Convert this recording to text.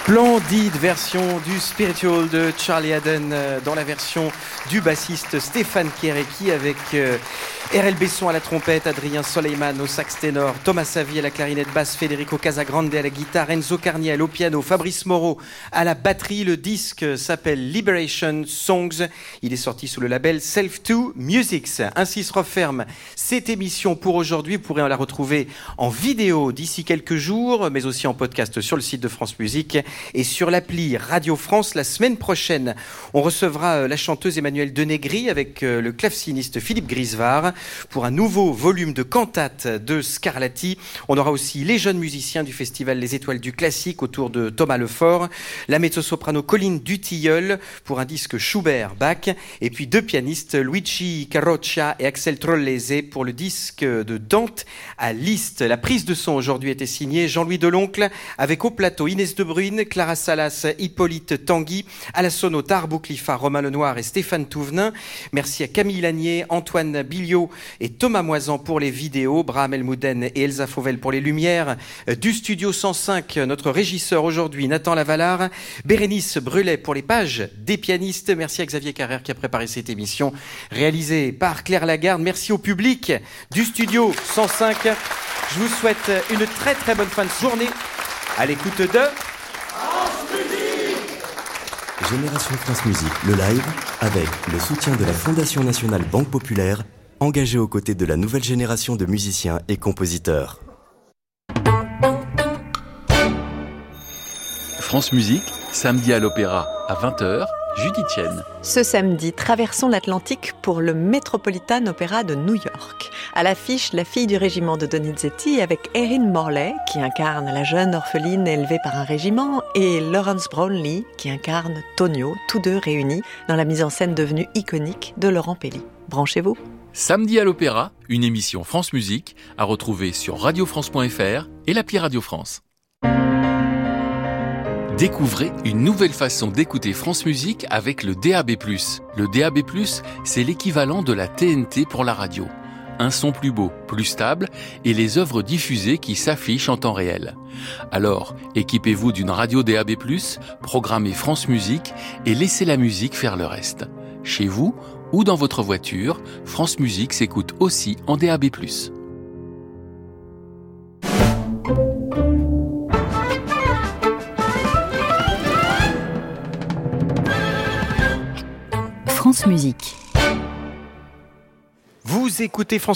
Splendide version du Spiritual de Charlie Haden dans la version du bassiste Stéphane Kéréki avec R.L. Besson à la trompette, Adrien Soleiman au sax ténor, Thomas Savy à la clarinette basse, Federico Casagrande à la guitare, Enzo Carniel au piano, Fabrice Moreau à la batterie. Le disque s'appelle Liberation Songs. Il est sorti sous le label Self2 Musics. Ainsi se referme cette émission pour aujourd'hui. Vous pourrez la retrouver en vidéo d'ici quelques jours, mais aussi en podcast sur le site de France Musique et sur l'appli Radio France. La semaine prochaine, on recevra la chanteuse Emmanuelle Denegri avec le claveciniste Philippe Grisevard pour un nouveau volume de cantates de Scarlatti. On aura aussi les jeunes musiciens du festival Les Étoiles du Classique autour de Thomas Lefort, la mezzo-soprano Colline Dutilleul pour un disque Schubert-Bach, et puis deux pianistes, Luigi Carroccia et Axel Trollese pour le disque de Dante à Liszt. La prise de son aujourd'hui était signée Jean-Louis Deloncle, avec au plateau Inès De Bruyne, Clara Salas, Hippolyte Tanguy, à la sono Tare Bouclifa, Romain Lenoir et Stéphane Touvenin. Merci à Camille Lanier, Antoine Billiot et Thomas Moisan pour les vidéos, Braham Elmouden et Elsa Fauvel pour les lumières. Du studio 105, notre régisseur aujourd'hui, Nathan Lavallard, Bérénice Brulet pour les pages des pianistes. Merci à Xavier Carrère qui a préparé cette émission, réalisée par Claire Lagarde. Merci au public du studio 105. Je vous souhaite une très très bonne fin de journée à l'écoute de France Musique. Génération France Musique, le live, avec le soutien de la Fondation Nationale Banque Populaire, engagée aux côtés de la nouvelle génération de musiciens et compositeurs. France Musique, samedi à l'Opéra, à 20h, Judith Chen. Ce samedi, traversons l'Atlantique pour le Metropolitan Opera de New York. À l'affiche, la fille du régiment de Donizetti avec Erin Morley, qui incarne la jeune orpheline élevée par un régiment, et Lawrence Brownlee, qui incarne Tonio, tous deux réunis dans la mise en scène devenue iconique de Laurent Pelli. Branchez-vous. Samedi à l'Opéra, une émission France Musique à retrouver sur radiofrance.fr et l'appli Radio France. Découvrez une nouvelle façon d'écouter France Musique avec le DAB+. Le DAB+, c'est l'équivalent de la TNT pour la radio. Un son plus beau, plus stable et les œuvres diffusées qui s'affichent en temps réel. Alors, équipez-vous d'une radio DAB+, programmez France Musique et laissez la musique faire le reste. Chez vous ou dans votre voiture, France Musique s'écoute aussi en DAB+. France Musique. Vous écoutez France